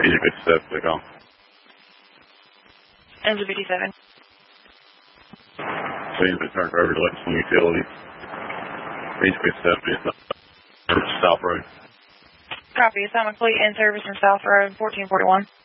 Agent 57, click on. Engine 57. Please return over to Lexington Utilities. Agent 57 is South Road. Copy. Assignment complete in service in South Road, 1441.